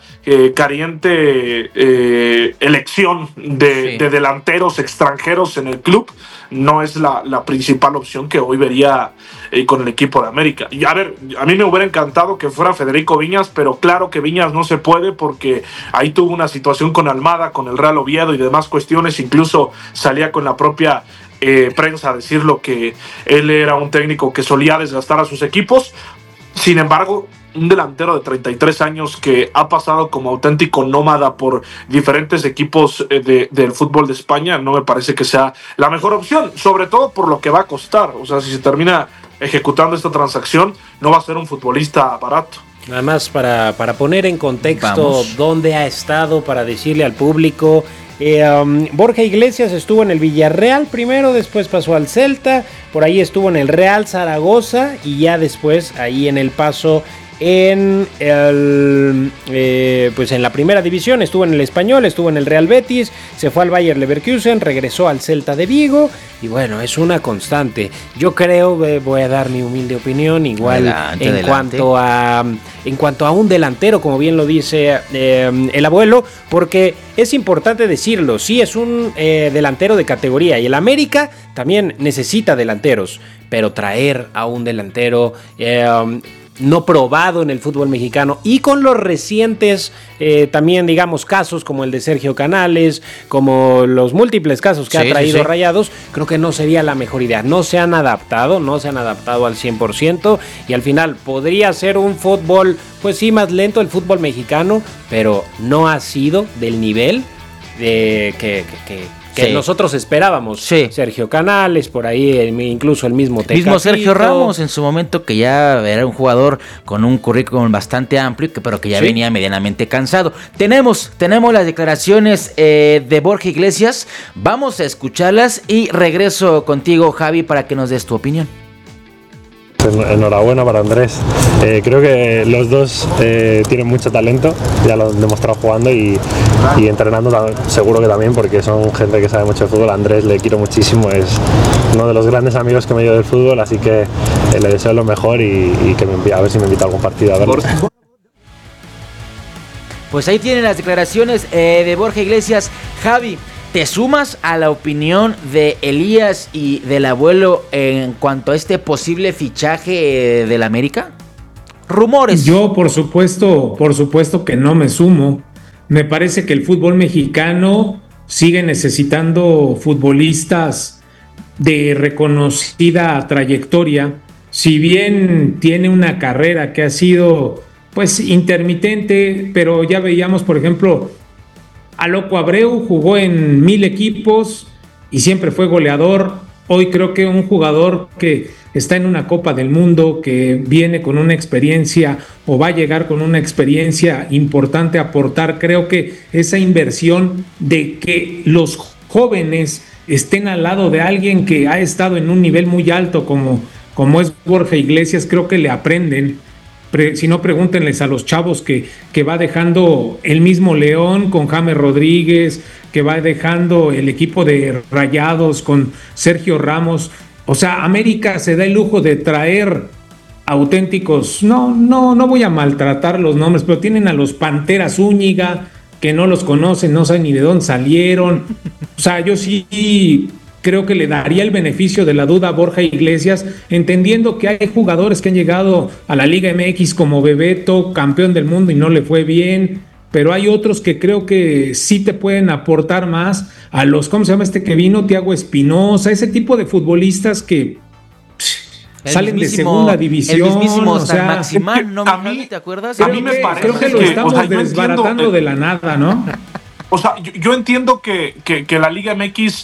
caliente elección de delanteros extranjeros en el club. No es la principal opción que hoy vería con el equipo de América. Y a ver, a mí me hubiera encantado que fuera Federico Viñas, pero claro que Viñas no se puede porque ahí tuvo una situación con Almada, con el Real Oviedo y demás cuestiones. Incluso salía con la propia prensa a decir lo que él era un técnico que solía desgastar a sus equipos. Sin embargo, un delantero de 33 años que ha pasado como auténtico nómada por diferentes equipos del fútbol de España, no me parece que sea la mejor opción, sobre todo por lo que va a costar. O sea, si se termina ejecutando esta transacción, no va a ser un futbolista barato. Nada más para poner en contexto dónde ha estado, para decirle al público. Borja Iglesias estuvo en el Villarreal primero, después pasó al Celta, por ahí estuvo en el Real Zaragoza y ya después ahí en el paso en la primera división, estuvo en el Español, estuvo en el Real Betis, se fue al Bayer Leverkusen, regresó al Celta de Vigo y bueno, es una constante. Yo creo, voy a dar mi humilde opinión, igual adelante. En cuanto a un delantero, como bien lo dice el abuelo, porque es importante decirlo, sí es un delantero de categoría y el América también necesita delanteros, pero traer a un delantero no probado en el fútbol mexicano y con los recientes también digamos casos como el de Sergio Canales, como los múltiples casos que ha traído Rayados, creo que no sería la mejor idea. No se han adaptado al 100% y al final podría ser un fútbol pues sí más lento el fútbol mexicano, pero no ha sido del nivel que que nosotros esperábamos. Sí. Sergio Canales, por ahí incluso el mismo Tecatito. Mismo Sergio Ramos en su momento, que ya era un jugador con un currículum bastante amplio, pero que ya venía medianamente cansado. Tenemos las declaraciones de Borja Iglesias. Vamos a escucharlas y regreso contigo, Javi, para que nos des tu opinión. Enhorabuena para Andrés. Creo que los dos tienen mucho talento, ya lo han demostrado jugando y entrenando seguro que también, porque son gente que sabe mucho de fútbol. A Andrés le quiero muchísimo, es uno de los grandes amigos que me dio del fútbol, así que le deseo lo mejor y que a ver si me invita a algún partido a verlo. Pues ahí tienen las declaraciones de Borja Iglesias. Javi, ¿te sumas a la opinión de Elías y del abuelo en cuanto a este posible fichaje del América? Rumores. Yo, por supuesto que no me sumo. Me parece que el fútbol mexicano sigue necesitando futbolistas de reconocida trayectoria. Si bien tiene una carrera que ha sido pues intermitente, pero ya veíamos, por ejemplo, a Loco Abreu jugó en 1000 equipos y siempre fue goleador. Hoy creo que un jugador que está en una Copa del Mundo, que viene con una experiencia o va a llegar con una experiencia importante a aportar, creo que esa inversión de que los jóvenes estén al lado de alguien que ha estado en un nivel muy alto como es Borja Iglesias, creo que le aprenden. Si no, pregúntenles a los chavos que va dejando el mismo León con James Rodríguez, que va dejando el equipo de Rayados con Sergio Ramos. O sea, América se da el lujo de traer auténticos, no voy a maltratar los nombres, pero tienen a los Panteras Zúñiga, que no los conocen, no saben ni de dónde salieron. O sea, yo sí creo que le daría el beneficio de la duda a Borja Iglesias, entendiendo que hay jugadores que han llegado a la Liga MX como Bebeto, campeón del mundo y no le fue bien, pero hay otros que creo que sí te pueden aportar más a los, ¿cómo se llama este que vino? Thiago Espinosa, ese tipo de futbolistas que salen de segunda división. El mismísimo o sea, San Maximán, ¿no? ¿Te acuerdas? A mí me parece creo que lo estamos desbaratando de la nada, ¿no? O sea, yo entiendo que la Liga MX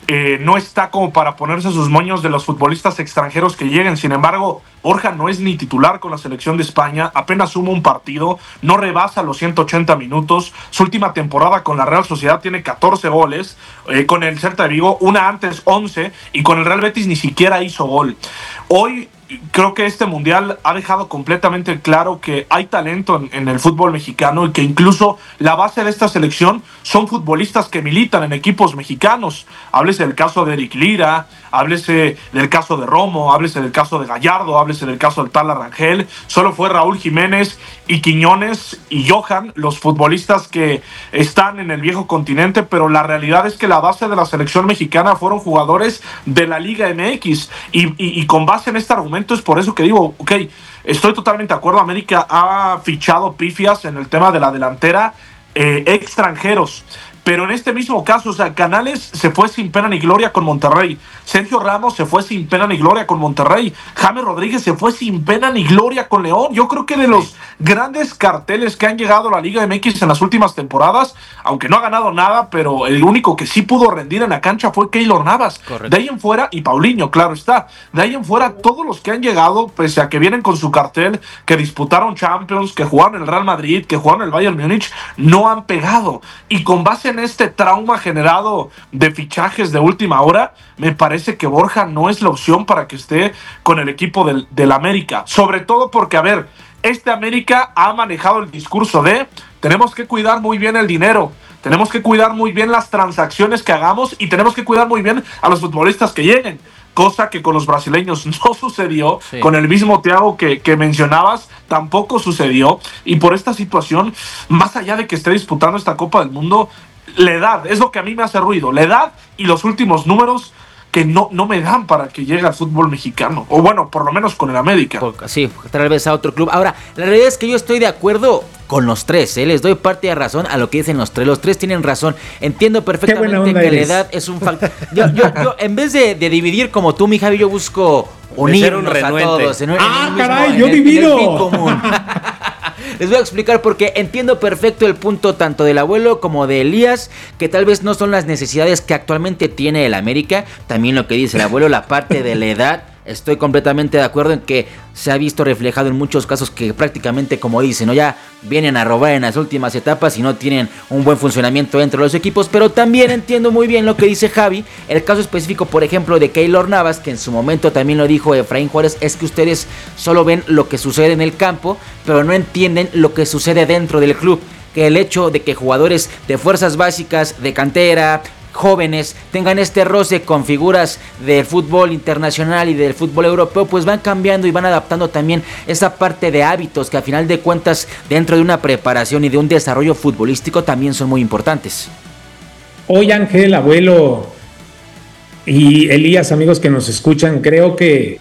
no está como para ponerse sus moños de los futbolistas extranjeros que lleguen. Sin embargo, Borja no es ni titular con la selección de España, apenas suma un partido, no rebasa los 180 minutos. Su última temporada con la Real Sociedad tiene 14 goles, con el Celta de Vigo, una antes 11, y con el Real Betis ni siquiera hizo gol. Hoy creo que este mundial ha dejado completamente claro que hay talento en el fútbol mexicano y que incluso la base de esta selección son futbolistas que militan en equipos mexicanos. Háblese del caso de Eric Lira, háblese del caso de Romo, háblese del caso de Gallardo, háblese del caso del Tala Rangel. Solo fue Raúl Jiménez y Quiñones y Johan los futbolistas que están en el viejo continente, pero la realidad es que la base de la selección mexicana fueron jugadores de la Liga MX y con base en este argumento es por eso que digo, ok, estoy totalmente de acuerdo. América ha fichado pifias en el tema de la delantera, extranjeros, pero en este mismo caso, o sea, Canales se fue sin pena ni gloria con Monterrey, Sergio Ramos se fue sin pena ni gloria con Monterrey, James Rodríguez se fue sin pena ni gloria con León. Yo creo que de los grandes carteles que han llegado a la Liga MX en las últimas temporadas, aunque no ha ganado nada, pero el único que sí pudo rendir en la cancha fue Keylor Navas. Correcto. De ahí en fuera, y Paulinho, claro está, de ahí en fuera todos los que han llegado, pese a que vienen con su cartel, que disputaron Champions, que jugaron en el Real Madrid, que jugaron en el Bayern Múnich, no han pegado. Y con base en este trauma generado de fichajes de última hora, me parece que Borja no es la opción para que esté con el equipo del América. Sobre todo porque, a ver, este América ha manejado el discurso de tenemos que cuidar muy bien el dinero, tenemos que cuidar muy bien las transacciones que hagamos y tenemos que cuidar muy bien a los futbolistas que lleguen. Cosa que con los brasileños no sucedió, sí. Con el mismo Thiago que mencionabas, tampoco sucedió. Y por esta situación, más allá de que esté disputando esta Copa del Mundo, la edad es lo que a mí me hace ruido. La edad y los últimos números que no me dan para que llegue al fútbol mexicano. O bueno, por lo menos con el América. Sí, tal vez a otro club. Ahora, la realidad es que yo estoy de acuerdo con los tres, les doy parte de razón a lo que dicen los tres. Los tres tienen razón. Entiendo perfectamente que la edad es un factor. Yo en vez de dividir como tú, mi Javi, yo busco unirnos a todos. Caray, yo divido. Les voy a explicar porque entiendo perfecto el punto tanto del abuelo como de Elías, que tal vez no son las necesidades que actualmente tiene el América. También lo que dice el abuelo, la parte de la edad. Estoy completamente de acuerdo en que se ha visto reflejado en muchos casos que prácticamente, como dicen, ¿no?, ya vienen a robar en las últimas etapas y no tienen un buen funcionamiento dentro de los equipos. Pero también entiendo muy bien lo que dice Javi. El caso específico, por ejemplo, de Keylor Navas, que en su momento también lo dijo Efraín Juárez, es que ustedes solo ven lo que sucede en el campo, pero no entienden lo que sucede dentro del club. Que el hecho de que jugadores de fuerzas básicas, de cantera, jóvenes, tengan este roce con figuras del fútbol internacional y del fútbol europeo, pues van cambiando y van adaptando también esa parte de hábitos que a final de cuentas dentro de una preparación y de un desarrollo futbolístico también son muy importantes. Hoy, Ángel, abuelo y Elías, amigos que nos escuchan, creo que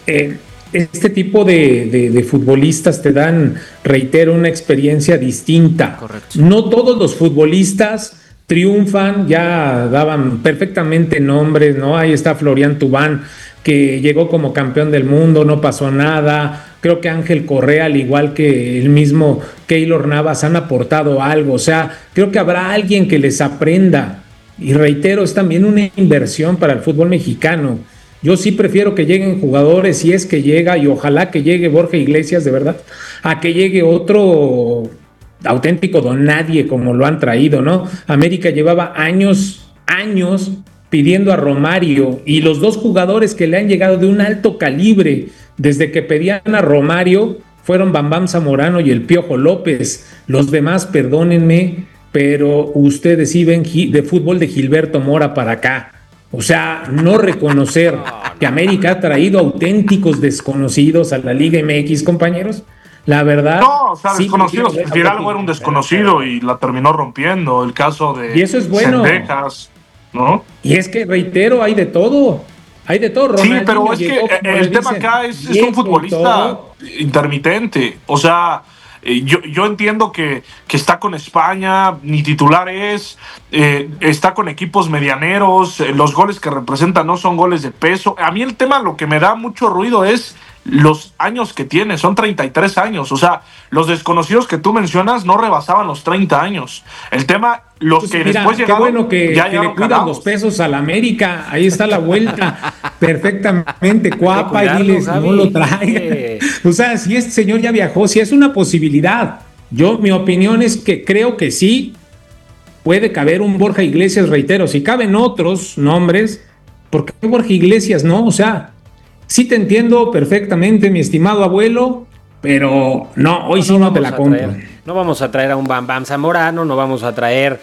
este tipo de futbolistas te dan, reitero, una experiencia distinta. Correcto. No todos los futbolistas triunfan, ya daban perfectamente nombres, ¿no? Ahí está Florian Thauvin, que llegó como campeón del mundo, no pasó nada. Creo que Ángel Correa, al igual que el mismo Keylor Navas, han aportado algo. O sea, creo que habrá alguien que les aprenda. Y reitero, es también una inversión para el fútbol mexicano. Yo sí prefiero que lleguen jugadores, si es que llega, y ojalá que llegue Borja Iglesias, de verdad, a que llegue otro auténtico don nadie como lo han traído, ¿no? América llevaba años pidiendo a Romario, y los dos jugadores que le han llegado de un alto calibre desde que pedían a Romario fueron Bambam Zamorano y el Piojo López. Los demás, perdónenme, pero ustedes sí ven de fútbol de Gilberto Mora para acá. O sea, no reconocer que América ha traído auténticos desconocidos a la Liga MX, compañeros. La verdad. No, o sea, sí, desconocidos. Fidalgo era un desconocido y la terminó rompiendo. El caso de y eso es bueno. Cendejas, ¿no? Y es que, reitero, hay de todo. Hay de todo. Sí, pero es que el tema acá es un futbolista intermitente. O sea, yo entiendo que está con España, ni titular está con equipos medianeros, los goles que representa no son goles de peso. A mí el tema, lo que me da mucho ruido es los años que tiene, son 33 años, o sea, los desconocidos que tú mencionas no rebasaban los 30 años. El tema, los pues que mira, después llegaron, qué bueno que le cuidan los pesos al América, ahí está la vuelta, perfectamente, Cuapa, y diles, no lo traigan. O sea, si este señor ya viajó, si es una posibilidad. Mi opinión es que creo que sí puede caber un Borja Iglesias, reitero, si caben otros nombres, ¿por qué Borja Iglesias no? O sea, sí te entiendo perfectamente, mi estimado abuelo, pero no, hoy sí no te la compro. No vamos a traer a un Bambam Zamorano, no vamos a traer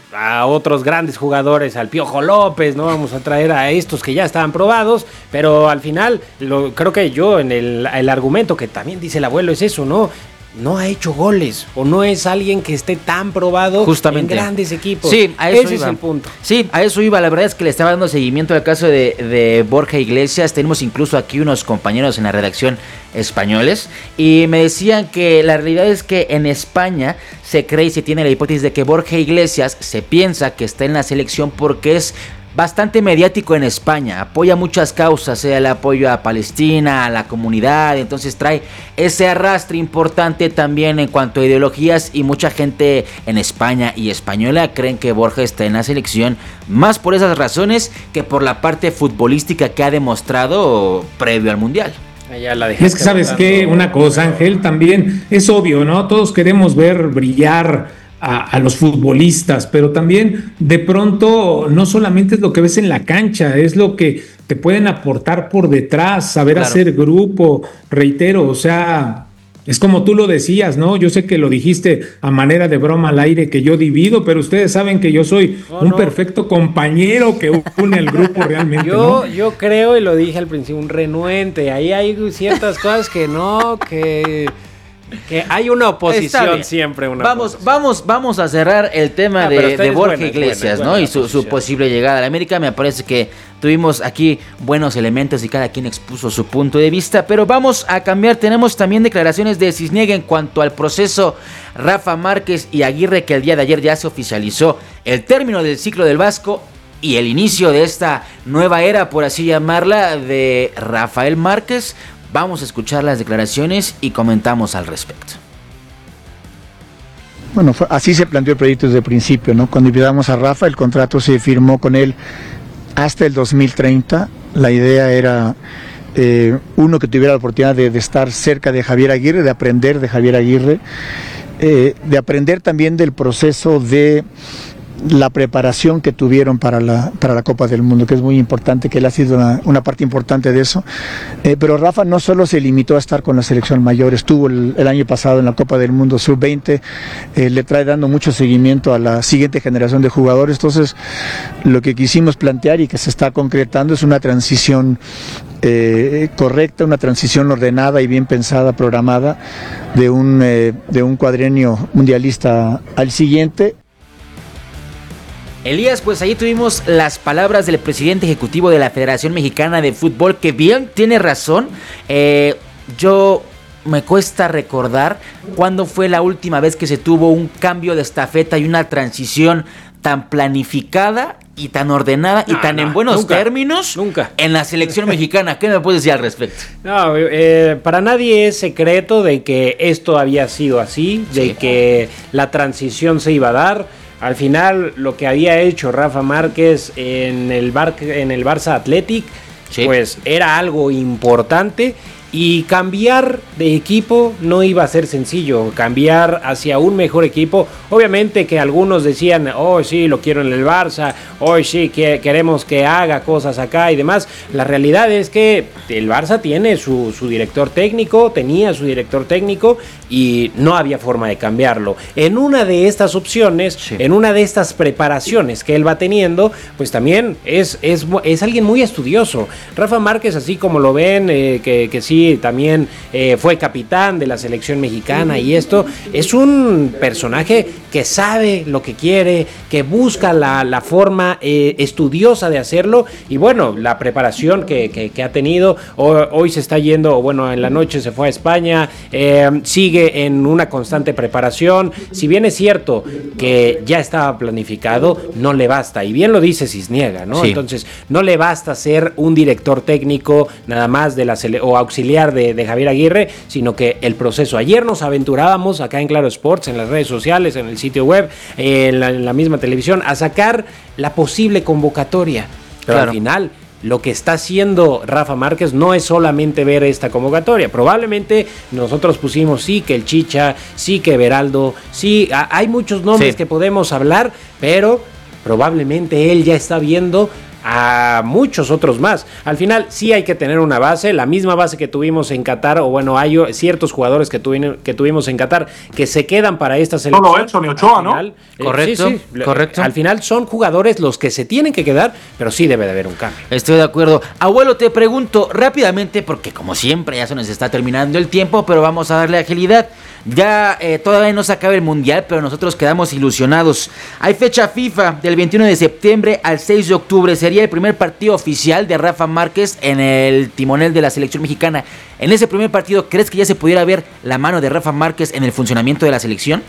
a otros grandes jugadores, al Piojo López, no vamos a traer a estos que ya estaban probados, pero al final, creo que yo en el argumento que también dice el abuelo es eso, ¿no? No ha hecho goles o no es alguien que esté tan probado justamente en grandes equipos. Sí, a eso ese iba. es el punto. Sí, a eso iba. La verdad es que le estaba dando seguimiento al caso de Borja Iglesias. Tenemos incluso aquí unos compañeros en la redacción españoles y me decían que la realidad es que en España se cree y se tiene la hipótesis de que Borja Iglesias se piensa que está en la selección porque es bastante mediático en España, apoya muchas causas, sea el apoyo a Palestina, a la comunidad, entonces trae ese arrastre importante también en cuanto a ideologías y mucha gente en España y española creen que Borja está en la selección más por esas razones que por la parte futbolística que ha demostrado previo al Mundial. Y es que sabes qué, una cosa, Ángel, también es obvio, ¿no? Todos queremos ver brillar a los futbolistas, pero también de pronto no solamente es lo que ves en la cancha, es lo que te pueden aportar por detrás, saber hacer grupo, reitero, o sea, es como tú lo decías, ¿no? Yo sé que lo dijiste a manera de broma al aire, que yo divido, pero ustedes saben que yo soy un perfecto compañero que une al grupo realmente, yo creo, y lo dije al principio, un renuente, ahí hay ciertas cosas que hay una oposición siempre. Vamos a cerrar el tema de Borja Iglesias, ¿no? Y su posible llegada a la América. Me parece que tuvimos aquí buenos elementos y cada quien expuso su punto de vista. Pero vamos a cambiar. Tenemos también declaraciones de Cisniega en cuanto al proceso Rafa Márquez y Aguirre, que el día de ayer ya se oficializó el término del ciclo del Vasco y el inicio de esta nueva era, por así llamarla, de Rafael Márquez. Vamos a escuchar las declaraciones y comentamos al respecto. Bueno, así se planteó el proyecto desde el principio, ¿no? Cuando invitamos a Rafa, el contrato se firmó con él hasta el 2030. La idea era, uno, que tuviera la oportunidad de estar cerca de Javier Aguirre, de aprender de Javier Aguirre, de aprender también del proceso de la preparación que tuvieron para la Copa del Mundo, que es muy importante, que él ha sido una parte importante de eso. Pero Rafa no solo se limitó a estar con la selección mayor, estuvo el año pasado en la Copa del Mundo Sub-20, le trae dando mucho seguimiento a la siguiente generación de jugadores. Entonces, lo que quisimos plantear y que se está concretando es una transición correcta, una transición ordenada y bien pensada, programada, de un cuadrenio mundialista al siguiente. Elías, pues ahí tuvimos las palabras del presidente ejecutivo de la Federación Mexicana de Fútbol, que bien tiene razón. Yo me cuesta recordar cuándo fue la última vez que se tuvo un cambio de estafeta y una transición tan planificada y tan ordenada y tan en buenos términos en la selección mexicana. ¿Qué me puedes decir al respecto? No, para nadie es secreto de que esto había sido así, de que la transición se iba a dar. Al final, lo que había hecho Rafa Márquez en el Barça Athletic, pues era algo importante. Y cambiar de equipo no iba a ser sencillo, cambiar hacia un mejor equipo. Obviamente que algunos decían, oh sí, lo quiero en el Barça, oh sí, que queremos que haga cosas acá y demás. La realidad es que el Barça tiene su director técnico, tenía su director técnico y no había forma de cambiarlo. En una de estas opciones, en una de estas preparaciones que él va teniendo, pues también es alguien muy estudioso. Rafa Márquez, así como lo ven, que sí, también fue capitán de la selección mexicana y esto, es un personaje que sabe lo que quiere, que busca la forma estudiosa de hacerlo y bueno, la preparación que ha tenido, hoy se está yendo, bueno, en la noche se fue a España, sigue en una constante preparación. Si bien es cierto que ya estaba planificado, no le basta, y bien lo dice Cisniega, ¿no? Sí. Entonces, no le basta ser un director técnico nada más o auxiliar de Javier Aguirre, sino que el proceso. Ayer nos aventurábamos acá en Claro Sports, en las redes sociales, en el sitio web, en la misma televisión, a sacar la posible convocatoria. Pero al final, lo que está haciendo Rafa Márquez no es solamente ver esta convocatoria. Probablemente nosotros pusimos sí que el Chicha, sí que Beraldo, sí, hay muchos nombres que podemos hablar, pero probablemente él ya está viendo a muchos otros más. Al final sí hay que tener una base, la misma base que tuvimos en Qatar, o bueno, hay ciertos jugadores que tuvimos en Qatar que se quedan para esta selección. No, Edson y Ochoa, ¿no? Correcto, correcto. Al final son jugadores los que se tienen que quedar, pero sí debe de haber un cambio. Estoy de acuerdo. Abuelo, te pregunto rápidamente, porque como siempre ya se nos está terminando el tiempo, pero vamos a darle agilidad. Ya todavía no se acaba el Mundial, pero nosotros quedamos ilusionados. Hay fecha FIFA del 21 de septiembre al 6 de octubre. Sería el primer partido oficial de Rafa Márquez en el timonel de la selección mexicana. En ese primer partido, ¿crees que ya se pudiera ver la mano de Rafa Márquez en el funcionamiento de la selección?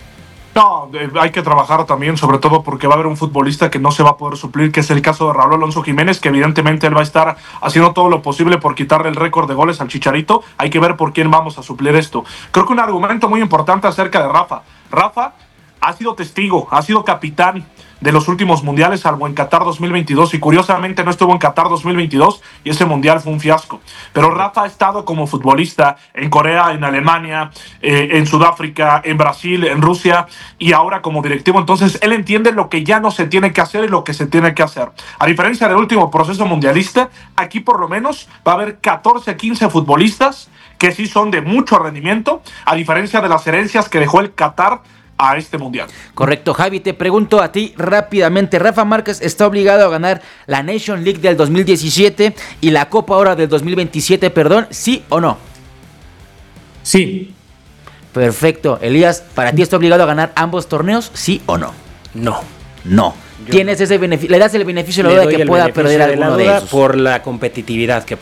No, hay que trabajar también, sobre todo porque va a haber un futbolista que no se va a poder suplir, que es el caso de Raúl Alonso Jiménez, que evidentemente él va a estar haciendo todo lo posible por quitarle el récord de goles al Chicharito. Hay que ver por quién vamos a suplir esto. Creo que un argumento muy importante acerca de Rafa. Rafa ha sido testigo, ha sido capitán de los últimos mundiales, salvo en Qatar 2022, y curiosamente no estuvo en Qatar 2022 y ese mundial fue un fiasco. Pero Rafa ha estado como futbolista en Corea, en Alemania, en Sudáfrica, en Brasil, en Rusia, y ahora como directivo. Entonces él entiende lo que ya no se tiene que hacer y lo que se tiene que hacer. A diferencia del último proceso mundialista, aquí por lo menos va a haber 14, 15 futbolistas que sí son de mucho rendimiento, a diferencia de las herencias que dejó el Qatar a este mundial. Correcto, Javi, te pregunto a ti rápidamente. Rafa Márquez está obligado a ganar la Nation League del 2017 y la Copa Oro del 2027, perdón, ¿sí o no? Sí. Perfecto. Elías, ¿para ti está obligado a ganar ambos torneos, sí o no? No. No. ¿Tienes ese beneficio? ¿Le das el beneficio de la duda de que pueda perder alguno de esos? Por la competitividad que